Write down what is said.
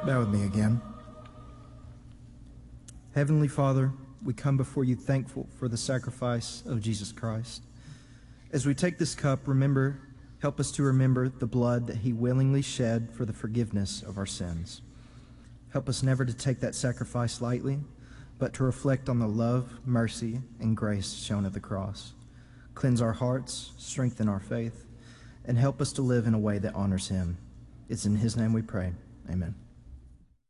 Bow with me again. Heavenly Father, we come before you thankful for the sacrifice of Jesus Christ. As we take this cup, help us to remember the blood that he willingly shed for the forgiveness of our sins. Help us never to take that sacrifice lightly, but to reflect on the love, mercy, and grace shown at the cross. Cleanse our hearts, strengthen our faith, and help us to live in a way that honors him. It's in his name we pray. Amen.